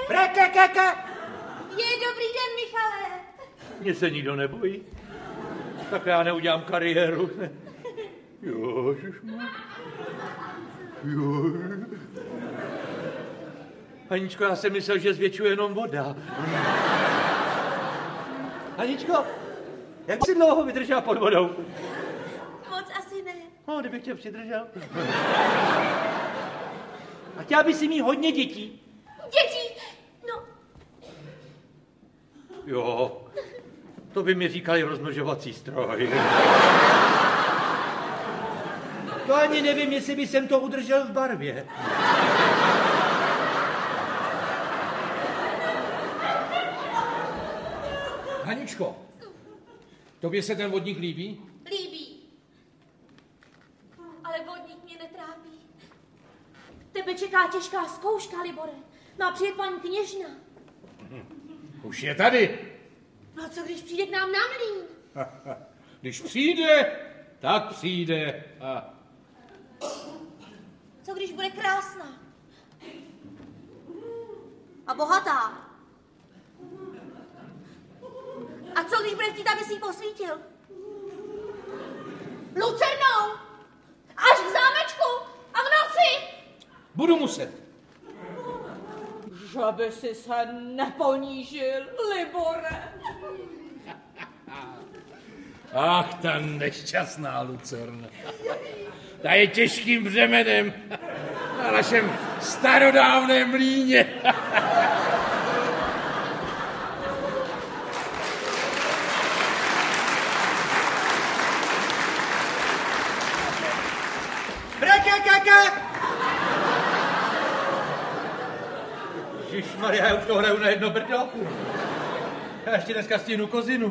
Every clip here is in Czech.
Je dobrý den, Michale. Mě se nikdo nebojí. Tak já neudělám kariéru. Aničko, já jsem myslel, že zvětšuje jenom voda. Aničko, jak jsi dlouho vydržela pod vodou? Moc asi ne. No, kdybych tě přidržel. A chtěla by si mít hodně dětí. Děti? No. Jo, to by mi říkali rozmnožovací stroj. To ani nevím, jestli by jsem to udržel v barvě. Haničko, tobě se ten vodník líbí? Líbí. Ale vodník mě netrápí. Tebe čeká těžká zkouška, Libore. Má přijet paní kněžna. Už je tady. No a co když přijde k nám na mlýn? Když přijde, tak přijde. Co když bude krásná? A bohatá? A co když bude chtít, aby si ji posvítil? Lucernou! Až k zámečku! A v noci! Budu muset. Že by si se neponížil, Libore. Ach, ta nešťastná Lucerna. Ta je těžkým břemenem na našem starodávném mlýně. Ježišmarja, já už to hraju na jedno brdo. Já ještě dneska stihnu kozinu.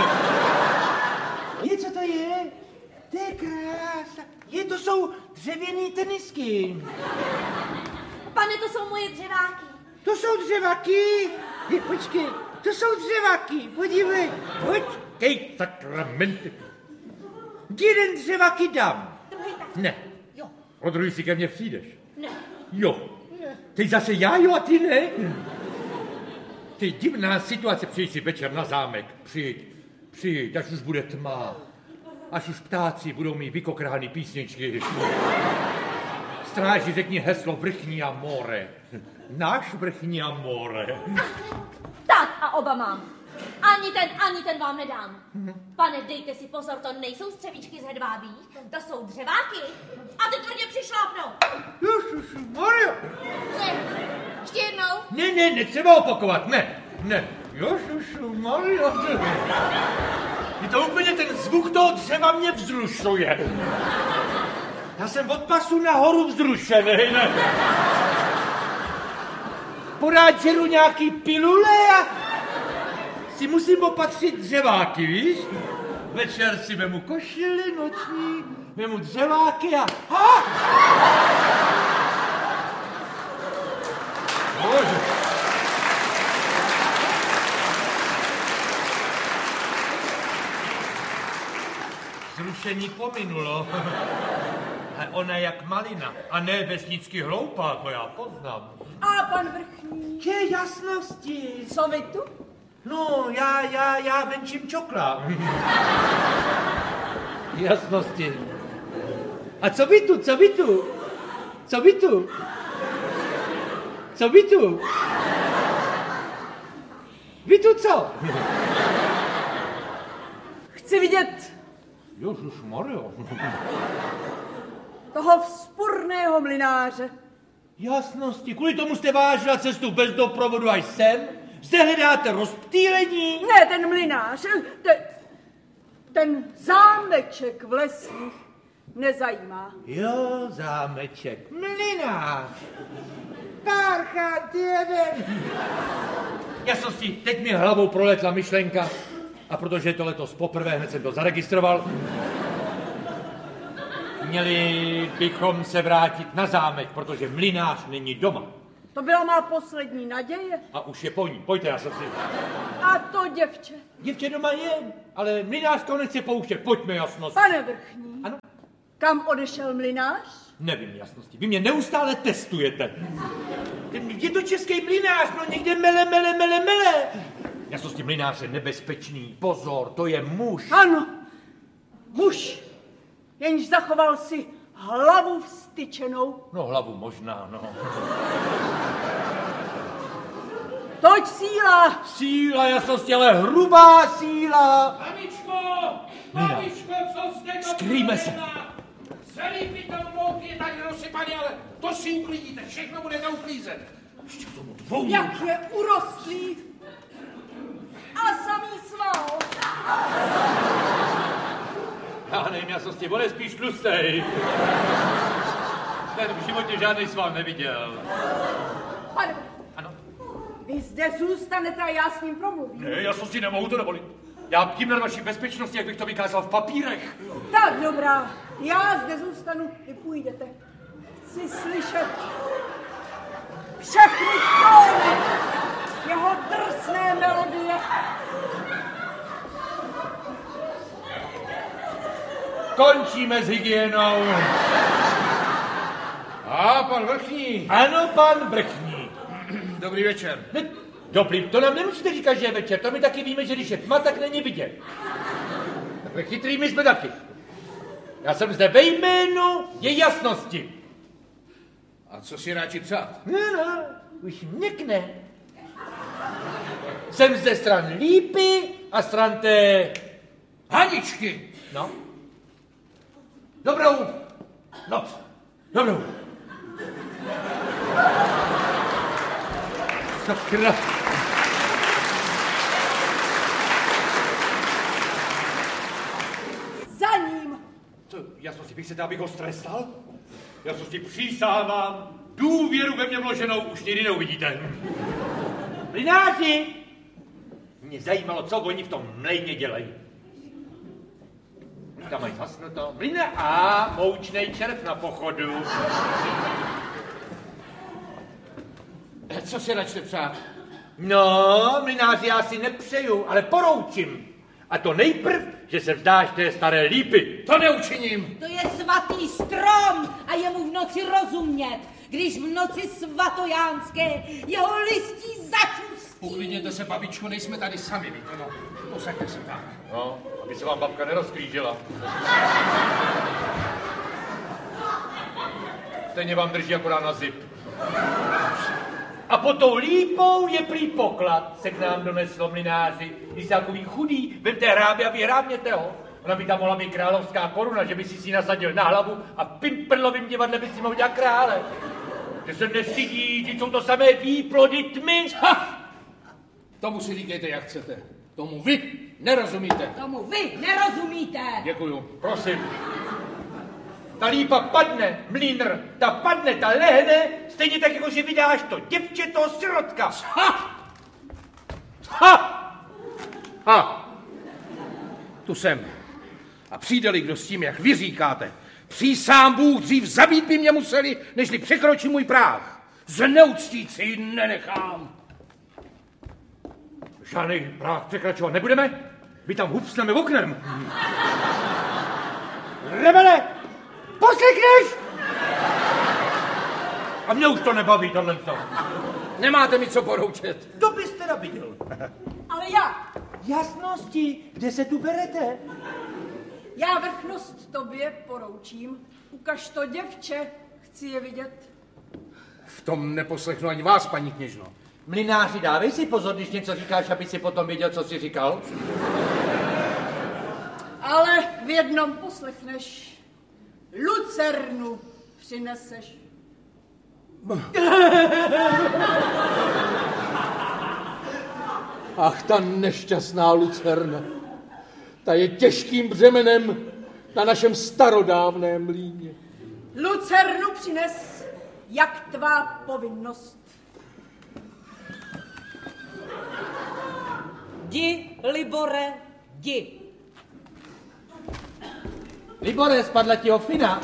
Co to je? To je krása. To jsou dřevěný tenisky. Pane, to jsou moje dřeváky. To jsou dřeváky? Počkej, to jsou dřeváky. Podívej. Počkej, sakramenty. Jeden dřeváky dám. Druhý tak. Ne. Jo. O druhý si ke mně přijdeš. Ne. Jo. Ne. Teď zase já, jo, a ty ne? Ty divná situace, přijď si večer na zámek. Přijď, až už bude tma. Až už ptáci budou mít vykokrány písničky. Stráži, řekni heslo vrchní amore. Náš vrchní amore. Tak a oba mám. Ani ten vám nedám. Pane, dejte si pozor, to nejsou střevíčky z hedvábí, to jsou dřeváky. A ty tvrdě přišlápnou. Ježišmarja. Ještě jednou. Ne, netřeba opakovat, ne. Ježišmarja. Je to úplně ten zvuk toho dřeva mě vzrušuje. Já jsem od pasu nahoru vzrušený, ne. Porád žeru nějaký pilule a si musím opatřit dřeváky, víš? Večer si vemu košili noční, vemu dřeváky a... Bože. Zrušení pominulo. A ona jak malina a ne vesnicky hloupá, to já poznám. A pan vrchní? Je jasnosti. Co vy tu? No, já venčím čokla. Jasnosti. A co vy tu? Vy tu co? Chci vidět Ježišmarjo. toho vzpurného mlynáře. Jasnosti, kvůli tomu jste vážila cestu bez doprovodu až sem? Zde hledáte rozptýlení? Ne, ten mlynář, ten zámeček v lesích nezajímá. Jo, zámeček, mlynář. Parchant jeden. Jasnosti, teď mi hlavou proletla myšlenka. A protože je to letos poprvé, hned jsem to zaregistroval. Měli bychom se vrátit na zámek, protože mlynář není doma. To byla má poslední naděje. A už je po ní. Pojďte, jasnosti. A to děvče. Děvče doma je, ale mlynář to nechce pouštět. Pojďme, jasnosti. Pane vrchní, Ano? kam odešel mlynář? Nevím, jasnosti. Vy mě neustále testujete. Je to český mlynář, no někde mele. Jasnosti, mlynář je nebezpečný. Pozor, to je muž. Ano, muž, jenž zachoval si hlavu vstyčenou. No hlavu možná, no. Toť síla. Síla, jasnosti, ale hrubá síla. Babičko, co jste to Skrýjme se. Celý pytel mouky je tady rozsypaný, ale to si uklidíte, všechno budete uklízet. Ještě k tomu dvou. Jak je urostlý a samý sval. Já nevím, jasnosti, on je spíš tlustej. Ten v životě žádný sval neviděl. Pane, Ano. vy zde zůstanete a já s ním promluvím. Ne, jasnosti, nemohu to dovolit. Já tím na vaší bezpečnosti, jak bych to vykázal v papírech. Tak dobrá, já zde zůstanu, vy půjdete. Chci slyšet všechny tóny jeho drsné melodie. Končíme s hygienou. A pan Vrchní. Ano, pan Vrchní. Dobrý večer. Ne, dobrý, to nám nemusíte říkat, že je večer. To my taky víme, že když je tma, tak není vidět. Takhle chytrý my jsme taky. Já jsem zde ve jménu je jasnosti. A co si radši přát? No, už měkne. Jsem zde stran Lípy a stran té... Haničky. No. Dobrou noc. Dobrou. Sakra. Za ním. Co, jasnosti bych se dá, abych ho strestal? Jasnosti přísávám, důvěru ve mě vloženou už nikdy neuvidíte. Mlynáři! Mě zajímalo, co oni v tom mlejně dělají. Tam mají zasnuto. Mlyna a moučnej červ na pochodu. Co si radši přát? No, mlynáři, já si nepřeju, ale poroučím. A to nejprv, že se vzdáš té staré Lípy. To neučiním. To je svatý strom a je mu v noci rozumět, když v noci svatojánské jeho listí začustí. Uklidněte se, babičko, nejsme tady sami, víte, no. Posaďte se tak. No, aby se vám babka nerozklížila. Stejně vám drží akorát na zip. A pod tou Lípou je prý poklad, se k nám doneslo mlynáři. Když jste takový chudý, vemte hrábě a vyhrábněte ho. Ona by tam mohla být královská koruna, že by si nasadil na hlavu a v Pimperlovým divadle by si mohl dělat krále. Že se nestydí, že jsou to samé výplody tmy. Ha! Tomu si říkejte, jak chcete. Tomu vy nerozumíte. Tomu vy nerozumíte. Děkuju. Prosím. Ta Lípa padne, mlýnr, ta padne, ta lehne, stejně tak, jako že vydáš to děvče, toho sirotka. Ha! Ha! Ha! Tu jsem. A přijde-li kdo s tím, jak vy říkáte, přísám Bůh, dřív zabít by mě museli, nežli překročí můj práh. Zneuctít si ji nenechám. Žádný práh překračovat nebudeme? My tam hupsneme oknem. Rebele, poslechneš? A mě už to nebaví, tohle to. Nemáte mi co poroučet. To byste teda viděl. Ale já, Jasnosti, kde se tu berete? já vrchnost tobě poroučím. Ukaž to děvče, chci je vidět. V tom neposlechnu ani vás, paní kněžno. Mlynáři, dávej si pozor, když něco říkáš, aby si potom věděl, co jsi říkal. Ale v jednom poslechneš. Lucernu přineseš. Ach, ta nešťastná lucerna. Ta je těžkým břemenem na našem starodávném mlýně. Lucernu přines, jak tvá povinnost. Jdi, Libore, jdi. Libore, spadla ti ofina.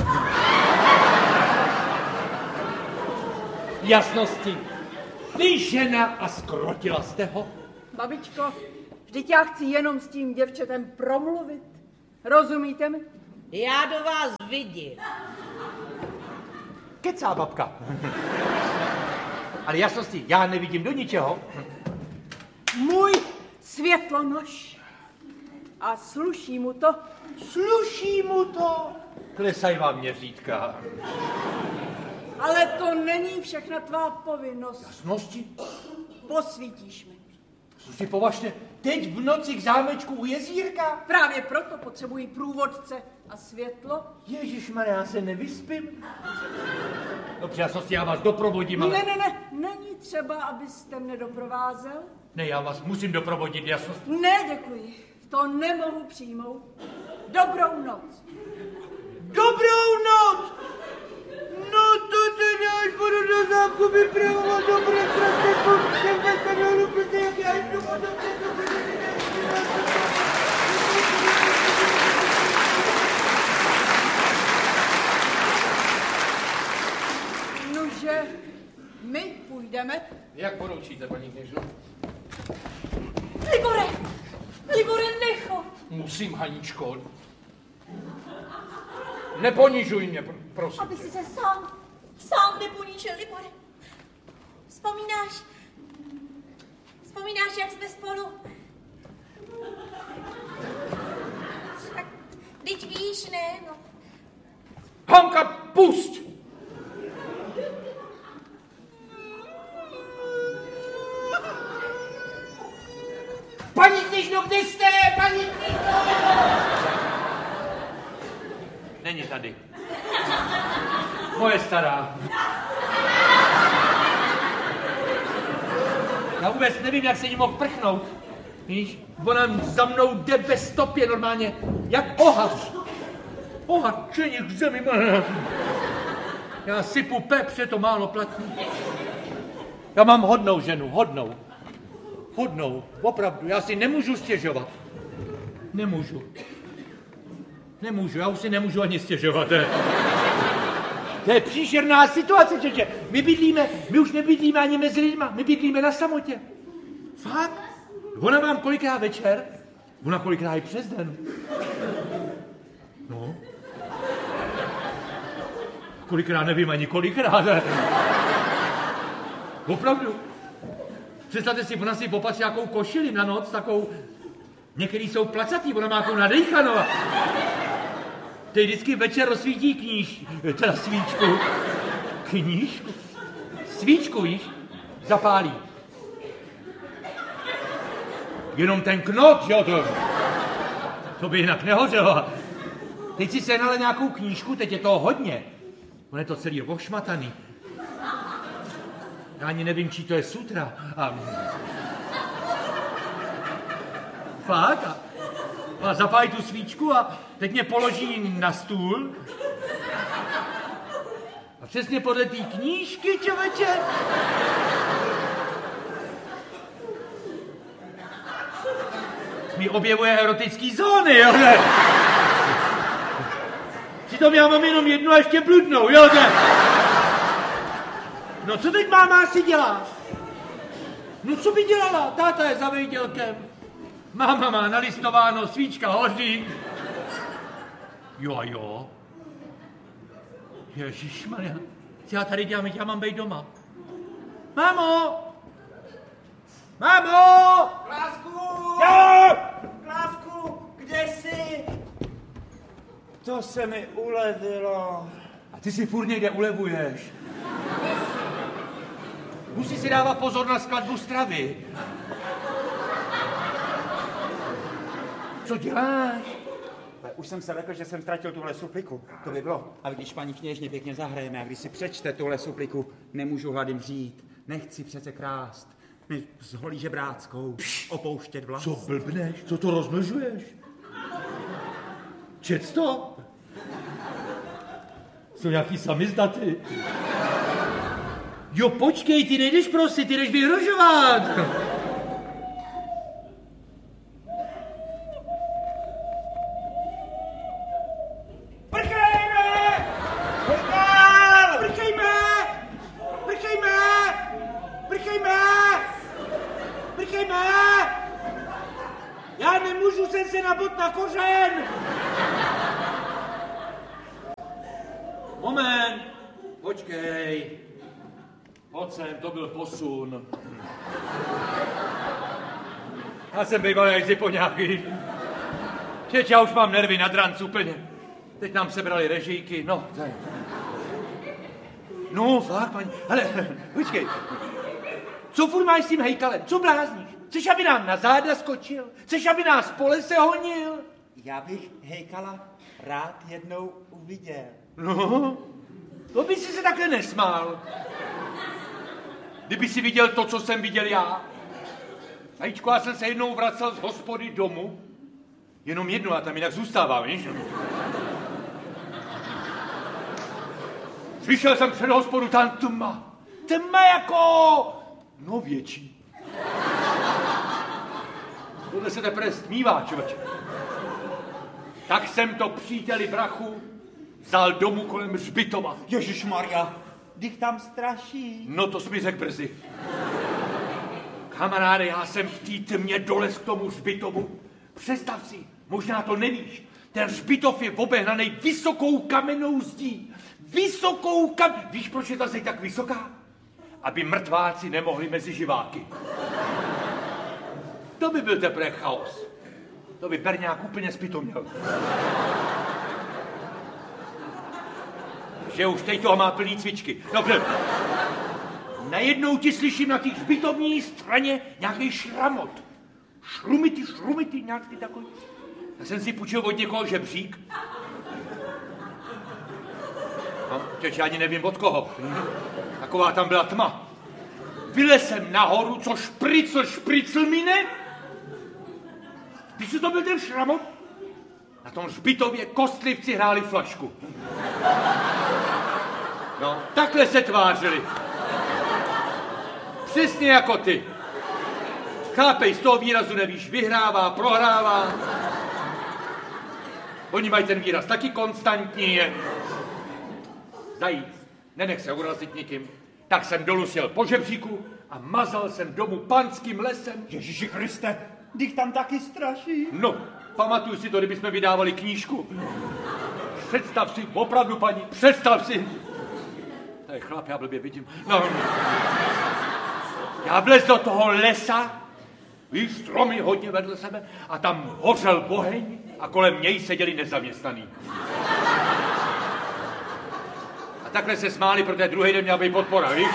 Jasnosti. Ty žena a skrotila jste ho? Babičko, vždyť já chci jenom s tím děvčetem promluvit. Rozumíte mi? Já do vás vidím. Kecá babka. Ale jasnosti, já nevidím do ničeho. Můj světlonož. A sluší mu to. Sluší mu to. Klesají vám měřítka. Ale to není všechna tvá povinnost. Jasnosti? Posvítíš mi. Co si považte, teď v noci k zámečku u jezírka? Právě proto potřebuji průvodce a světlo. Ježišmarja, já se nevyspím. Dobře, jasnosti, já vás doprovodím, ale... Ne, není třeba, abyste mne doprovázel. Ne, já vás musím doprovodit, jasnosti. Ne, děkuji, to nemohu přijmout. Dobrou noc. Dobrou noc! No to teda, až budu do zámku vypravovat dobré krátku, jsem ve kanálu, protože jak já jdu o Nože, my půjdeme. Jak poroučíte, paní kněžno? Libore, nechod. Musím, Haničko. Neponižuj mě, prosím. Aby si se sám neponížil, Libore. Vzpomínáš, jak jsme spolu... Tak, teď víš, ne, no. Hanka, pusť! Paní kněžno, kde jste? Paní kněžno! Není tady. Moje stará. Já vůbec nevím, jak se jí mohl prchnout. Víš, ona za mnou jde ve stopě normálně, jak ohař. Ohačeník v zemi. Já sypu pepře, to málo platí. Já mám hodnou ženu, hodnou, opravdu, já si nemůžu stěžovat. Nemůžu, já už si nemůžu ani stěžovat. To je příšerná situace, čeče. My už nebydlíme ani mezi lidma, my bydlíme na samotě. Fakt? Ona vám kolikrát večer, ona kolikrát i přes den. No. Kolikrát nevím ani kolikrát. Opravdu. Představte si, ona si popatří nějakou košili na noc, takovou... Některý jsou placatý, ona má takovou nadejchanou. Teď vždycky večer rozsvítí svíčku. Knížku? Svíčku, víš? Zapálí. Jenom ten knot, jo, to by jinak nehořelo. Teď si sehnala nějakou knížku, teď je toho hodně. On je to celý ošmataný. Já ani nevím, čí to je sutra. Fakt? A zapálí tu svíčku a teď mě položí na stůl. A přesně podle té knížky, člověče. Mi objevuje erotický zóny, jo, ne? Přitom já mám jenom jednu a ještě bludnou, jo, ne? No co teď máma asi dělá? No co by dělala? Táta je za vejdělkem. Máma má nalistováno, svíčka hoří. Jo. Ježišmarja, co já tady dělám, já mám být doma. Mámo! Klásku! Jo! Klásku, kde jsi? To se mi ulevilo. A ty si furt někde ulevuješ. Musí si dávat pozor na skladbu stravy. Co děláš? Už jsem se lekl, že jsem ztratil tuhle supliku. To by bylo. A když paní kněžně pěkně zahrajeme a když si přečte tuhle supliku, nemůžu hlady mřít. Nechci přece krást. My s holí žebráckou opouštět vlast. Co blbneš? Co to rozmlžuješ? Čec to? Jsou nějaký samizdaty. Jo, počkej, ty nejdeš prosit, ty jdeš vyhrožovat. Já nemůžu se nabot na kořen. Moment, počkej. Pojď sem, to byl posun. Já jsem býval jak zipoňáky. Teď já už mám nervy na dranc úplně. Teď nám sebrali režijky, no. Tady. No, fakt, paní, ale počkej. Co furt máš s tím hejkalem? Co blázníš? Chceš, aby nám na záda skočil? Chceš, aby nás po lese honil? Já bych hejkala rád jednou uviděl. No, to by si se takhle nesmál. Kdyby si viděl to, co jsem viděl já. Zajíčko, já jsem se jednou vracel z hospody domů. Jenom jednu, a tam jinak zůstávám, víš? Přišel jsem před hospodu, tam tma. Tma jako... no větší. Tohle se teprve stmívá, člověče. Tak jsem to příteli brachu vzal domů kolem hřbitova. Ježišmarja, když tam straší. No to jsi mi řekl brzy. Kamaráde, já jsem v té tmě dolez k tomu hřbitovu. Představ si, možná to nevíš, ten hřbitov je obehnaný vysokou kamennou zdí. Víš, proč je ta zeď tak vysoká? Aby mrtváci nemohli mezi živáky. To by byl teprve chaos. To by Berňák úplně zpytoměl. Že už teď toho má plný cvičky. Dobře. Najednou ti slyším na té hřbitovní straně nějaký šramot. Šrumity, nějaký takový. Já jsem si půjčil od někoho žebřík. No, teď ani nevím od koho. Taková tam byla tma. Vylez jsem nahoru, co špricl mine. Víš, co to byl ten šramot? Na tom hřbitově kostlivci hráli flašku. No, takhle se tvářili. Přesně jako ty. Chápej, z toho výrazu nevíš, vyhrává, prohrává. Oni mají ten výraz taky konstantní. Zajíc, nenech se urazit nikým. Tak jsem dolů sjel po žebříku a mazal jsem domů panským lesem. Ježíši Kriste, když tam taky straší. No, pamatuju si to, kdybychom vydávali knížku. Představ si, opravdu, paní, představ si. To je chlap, já blbě vidím. No. Já vlez do toho lesa, víš, stromy hodně vedle sebe, a tam hořel oheň a kolem něj seděli nezaměstnaný. A takhle se smáli, protože druhý den měla být podpora, víš?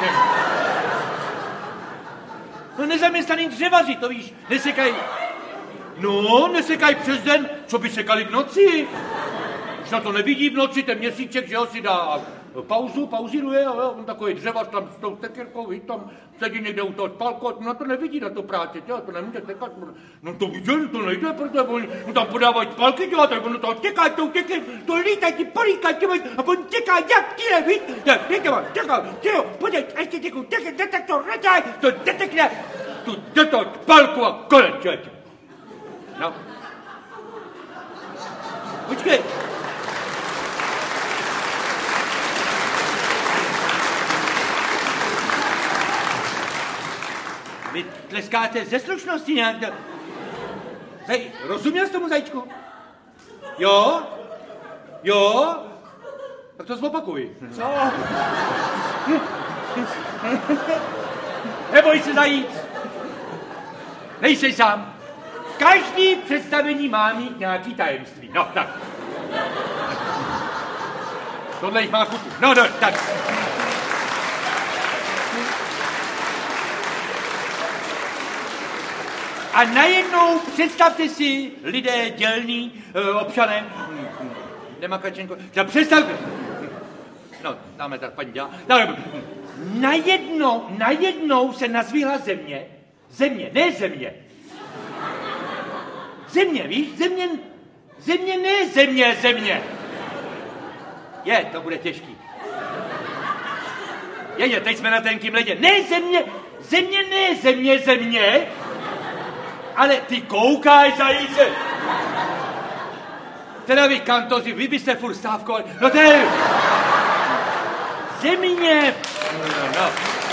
No nezaměstnaný dřevaři, to víš, nesekají. No, nesekají přes den, co by sekali v noci. Už na to nevidí v noci, ten měsíček, že ho si dá pauzíruje, ale on takový dřevař tam s tou tekirkou, víš, tam sedí někde u toho spálku, na to nevidí, na to práci, to nemůže tekat. No to viděl, to nejde, protože oni tam podávají spálky, děláte, ono to těká, to lítají, ti políkají, a on těká, jak tíle, víš, těká, pojď, ještě těkou, tak to radaj, to detekne, tu do toho spálku a konec, člověče. No. Počkej. Vy tleskáte ze slušnosti nějak. Rozuměl jsi tomu, zajíčku? Jo? Tak to zopakuj. Co? Neboj se, zajíc. Nejsej sám. Každý představení má mít nějaký tajemství. No, tak. Tohle jich má kupu. No, tak. A najednou představte si, lidé dělní, občané, Nemakačenko, představte. No, dáme tak, paní dělá. Najednou se nazvíhla země. Ne země. Země, víš? Země, ne země. To bude těžký. Teď jsme na tenkým ledě. Ne země. Ale ty koukáš, zajíce. Teda vy kantoři, vy byste furt stávkovali. No to je... Země. No.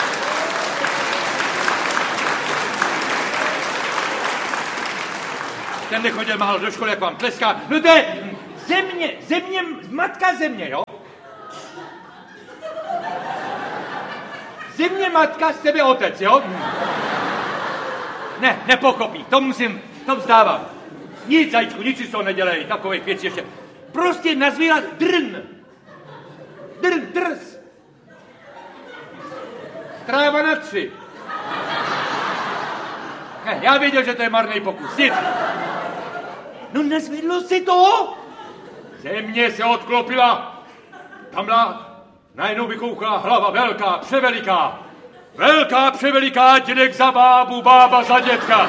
Ten nechodil málo do školy, jak vám tleská. No to je země, matka země, jo? Ze mě matka, z tebe otec, jo? Ne, nepochopí, to vzdávám. Nic, zajíčku, nic si z toho nedělej, takových věcí ještě. Prostě nazvírat drn. Drs. Tráva na 3. Ne, já věděl, že to je marný pokus, nic. No nezvedlo si to? Země se odklopila. Tamhle najednou vykouchla hlava velká, převeliká. Velká, převeliká, dědek za bábu, bába za dědka.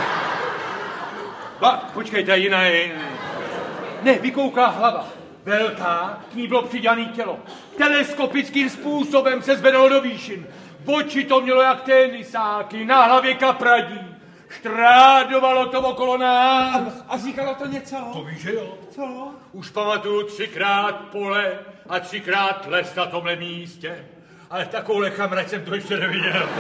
Počkejte, jiné. Ne, vykouká hlava. Velká, k ní bylo přidělané tělo. Teleskopickým způsobem se zvedalo do výšin. Oči to mělo jak tenisáky, na hlavě kapradí. Štrádovalo to okolo nás. A říkalo to něco? To víš, že jo? Co? Už pamatuju 3krát pole a 3krát les na tomhle místě. Ale takovouhle chamrať jsem to ještě neviděl.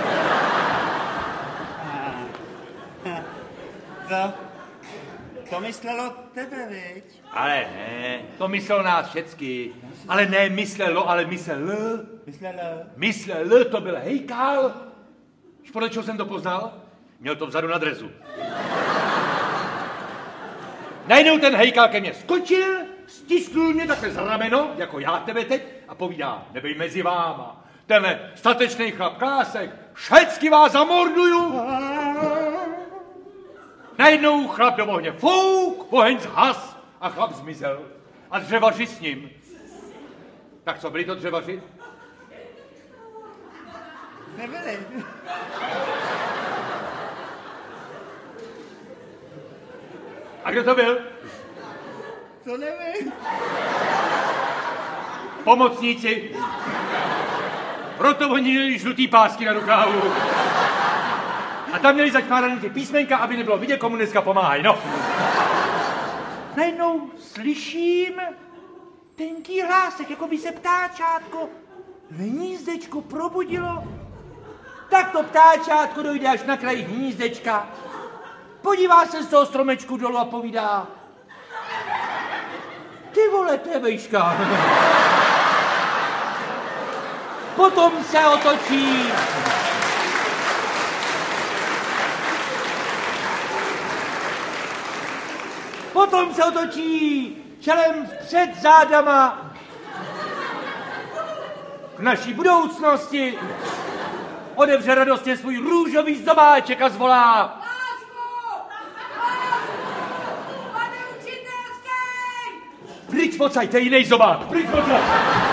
To myslelo tebe, viď? Ale ne, to myslelo nás všecky. Ale ne myslelo, ale myslel. Myslel, to byl hejkal. Víš, podle čeho jsem to poznal? Měl to vzadu na drezu. Najednou ten hejkal ke mně skočil, stisknul mě takhle za rameno, jako já tebe teď, a povídá, nebej mezi váma. Tenhle statečný chlap Klásek, všecky vás zamorduju. Najednou chlap do ohně fouk, oheň zhas a chlap zmizel. A dřevaři s ním. Tak co, byli to dřevaři? Nebyli. A kdo to byl? To nevím. Pomocníci. Proto oni měli žlutý pásky na rukávu. A tam měli začmáraný ty písmenka, aby nebylo vidět, komu dneska pomáhají, no. Najednou slyším tenký hlásek, jako by se ptáčátko v hnízdečku probudilo. Tak to ptáčátko dojde až na kraji hnízdečka, podívá se z toho stromečku dolů a povídá: ty vole, to je vejška. Potom se otočí. Potom se otočí čelem před zádama k naší budoucnosti. Otevře radostně svůj růžový zobáček a zvolá: Lásku! Lásku! Pane učitelský! Pryč pocaj, to je jiný zobák, pryč pocaj!